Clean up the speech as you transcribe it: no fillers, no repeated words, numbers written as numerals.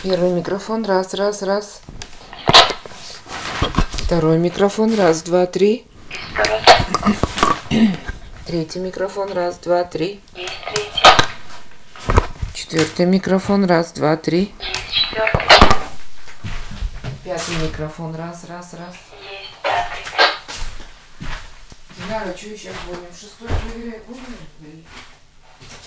Первый микрофон, раз, раз, раз. Второй микрофон, раз, два, три. Третий микрофон, раз, два, три. Есть третий. Четвертый микрофон, раз, два, три. Есть четвертый. Пятый микрофон, раз, раз, раз. Есть пятый. Диляра, что еще будем? Шестой проверять будем?